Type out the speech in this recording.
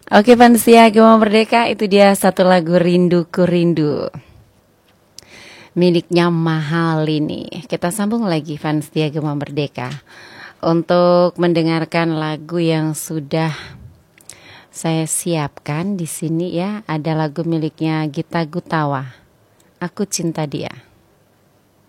Oke Vansia Gema Merdeka, itu dia satu lagu Rinduku Rindu miliknya Mahal ini. Kita sambung lagi Vansia Gema Merdeka untuk mendengarkan lagu yang sudah saya siapkan di sini ya. Ada lagu miliknya Gita Gutawa, Aku Cinta Dia.